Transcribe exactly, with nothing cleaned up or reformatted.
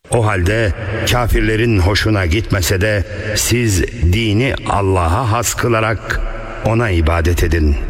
O halde kafirlerin hoşuna gitmese de siz dini Allah'a has kılarak ona ibadet edin.